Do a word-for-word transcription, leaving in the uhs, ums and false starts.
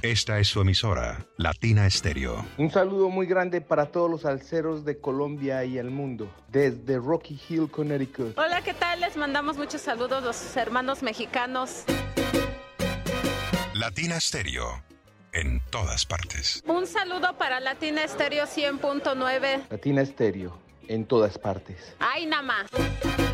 Esta es su emisora, Latina Estéreo. Un saludo muy grande para todos los salseros de Colombia y el mundo, desde Rocky Hill, Connecticut. Hola, ¿qué tal? Les mandamos muchos saludos los hermanos mexicanos. Latina Estéreo, en todas partes. Un saludo para Latina Estéreo cien punto nueve. Latina Estéreo, en todas partes. ¡Ay, nada más!